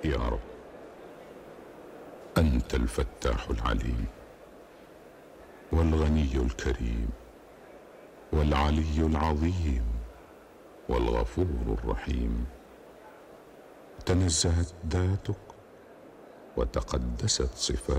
يا رب، أنت الفتاح العليم والغني الكريم والعلي العظيم والغفور الرحيم. تنزهت ذاتك وتقدست صفاتك